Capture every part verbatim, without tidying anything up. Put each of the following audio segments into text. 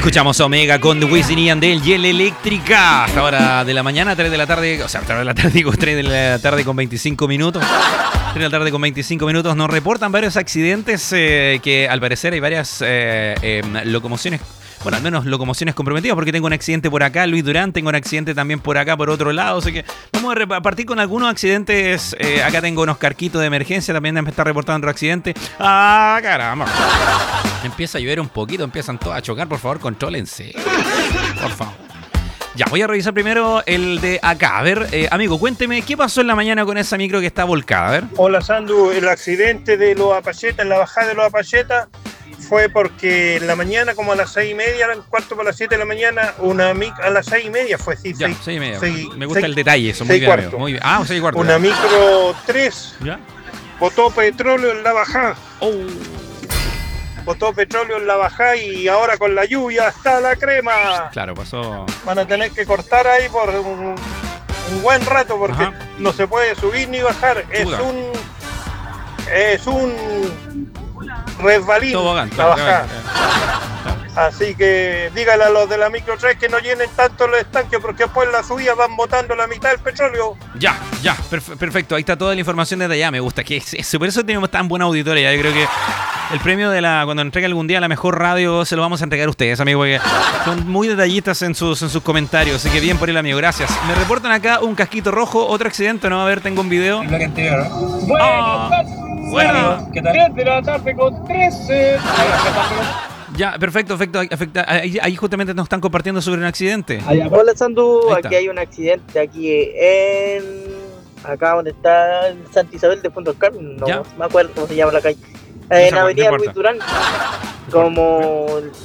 Escuchamos Omega con The Wisin y Yandel y el Eléctrica. Hasta hora de la mañana, tres de la tarde, o sea, tres de la tarde, digo, tres de la tarde con veinticinco minutos. tres de la tarde con veinticinco minutos. Nos reportan varios accidentes eh, que al parecer hay varias eh, eh, locomociones. Bueno, al menos locomociones comprometidas, porque tengo un accidente por acá, Luis Durán, tengo un accidente también por acá, por otro lado, así que vamos a partir con algunos accidentes. Eh, acá tengo unos carquitos de emergencia, también me está reportando otro accidente. ¡Ah, caramba! Empieza a llover un poquito, empiezan todos a chocar, por favor, contrólense. Por favor. Ya, voy a revisar primero el de acá. A ver, eh, amigo, cuénteme, ¿qué pasó en la mañana con esa micro que está volcada? A ver. Hola, Sandu, el accidente de los Apacheta, en la bajada de los Apacheta, fue porque en la mañana, como a las seis y media, a las cuarto para las siete de la mañana, una micro, a las seis y media fue, sí, ya, seis, seis y media. Seis, Me gusta seis, el detalle, eso, muy seis bien, cuarto. amigo, muy bien. Ah, seis y cuarto. Una ya. micro tres, ¿Ya? botó petróleo en la bajada, Oh. botó petróleo en la bajada y ahora con la lluvia está la crema. Claro, pasó. Van a tener que cortar ahí por un, un buen rato porque Ajá. no se puede subir ni bajar. Es Chuta. un... Es un... resbalín Tobogán, la claro, bajada. claro, claro. Así que dígale a los de la micro tres que no llenen tanto los estanques porque después las subidas van botando la mitad del petróleo. Ya, ya, perf- perfecto. Ahí está toda la información desde allá. Me gusta. Que es, es- por eso tenemos tan buena auditoría. Yo creo que el premio de la cuando entregue algún día la mejor radio se lo vamos a entregar a ustedes, amigo, porque son muy detallistas en sus, en sus comentarios. Así que bien por el amigo, gracias. Me reportan acá un casquito rojo, otro accidente, ¿no? A ver, tengo un video. Lo que anterior, ¿no? Bueno, Ah, bueno. ¿Qué tal? tres de la tarde con trece. Ya, perfecto, perfecto. Afecta- Ahí, ahí justamente nos están compartiendo sobre un accidente. Hola Sandu, Ahí está. aquí hay un accidente aquí en acá donde está Santa Isabel de Punto del Carmen, no Ya. me acuerdo cómo se llama la calle. No En se acuerda, Avenida no Luis importa. Durán, como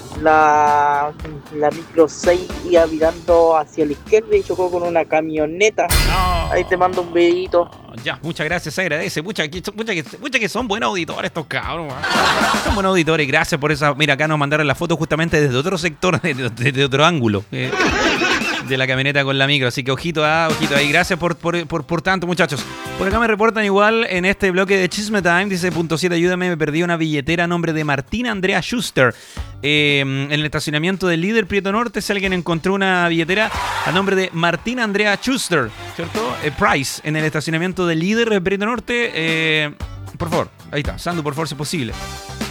la, la micro seis iba mirando hacia la izquierda y chocó con una camioneta. No. Ahí te mando un videito. Ya, muchas gracias, se agradece. Muchas que, mucha que, mucha que son buenos auditores estos cabros. Man. Son buenos auditores, gracias por esa. Mira, acá nos mandaron la foto justamente desde otro sector, desde, desde otro ángulo. eh, de la camioneta con la micro. Así que ojito, ah, ojito ahí. Gracias por, por, por, por tanto, muchachos. Por acá me reportan igual en este bloque de Chisme Time. Dice punto siete, ayúdame, me perdí una billetera a nombre de Martín Andrea Schuster. Eh, en el estacionamiento del Líder Prieto Norte, si alguien encontró una billetera a nombre de Martín Andrea Schuster, ¿cierto? Eh, Price, en el estacionamiento del Líder Prieto Norte. Eh, por favor, ahí está. Sandu, por favor, si es posible.